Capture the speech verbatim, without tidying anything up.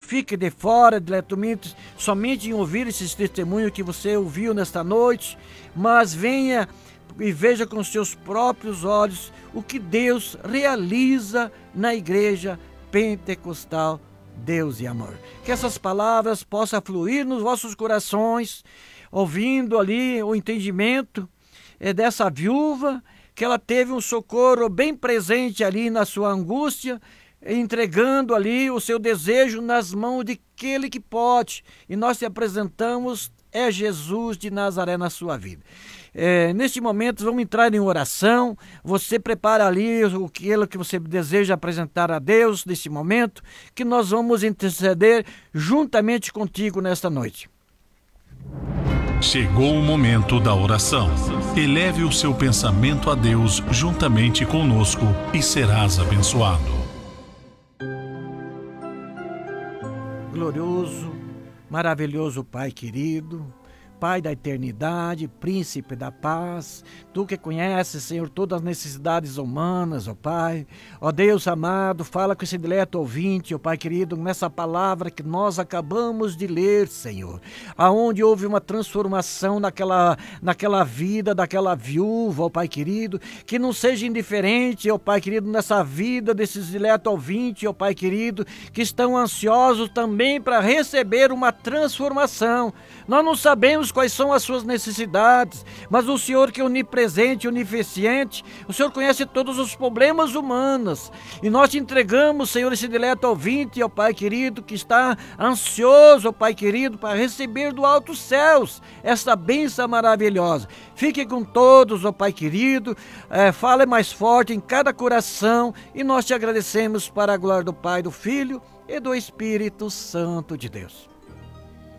fique de fora, diretamente, somente em ouvir esses testemunhos que você ouviu nesta noite, mas venha e veja com seus próprios olhos o que Deus realiza na igreja pentecostal Deus e Amor. Que essas palavras possam fluir nos vossos corações, ouvindo ali o entendimento é, dessa viúva, que ela teve um socorro bem presente ali na sua angústia, entregando ali o seu desejo nas mãos de aquele que pode. E nós te apresentamos, é Jesus de Nazaré na sua vida. É, neste momento vamos entrar em oração. Você prepara ali o que você deseja apresentar a Deus neste momento, que nós vamos interceder juntamente contigo nesta noite. Chegou o momento da oração. Eleve o seu pensamento a Deus juntamente conosco e serás abençoado. Glorioso, maravilhoso Pai querido, Pai da eternidade, Príncipe da paz, Tu que conheces, Senhor, todas as necessidades humanas, ó Pai. Ó Deus amado, fala com esse dileto ouvinte, ó Pai querido, nessa palavra que nós acabamos de ler, Senhor, aonde houve uma transformação naquela, naquela vida daquela viúva, ó Pai querido, que não seja indiferente, ó Pai querido, nessa vida desses dileto ouvinte, ó Pai querido, que estão ansiosos também para receber uma transformação. Nós não sabemos quais são as suas necessidades, mas o Senhor que é onipresente, onisciente, o Senhor conhece todos os problemas humanos, e nós te entregamos, Senhor, esse dileto ouvinte, ó Pai querido, que está ansioso, ó Pai querido, para receber do alto céus essa bênção maravilhosa. Fique com todos, ó Pai querido, é, fale mais forte em cada coração, e nós te agradecemos para a glória do Pai, do Filho e do Espírito Santo de Deus.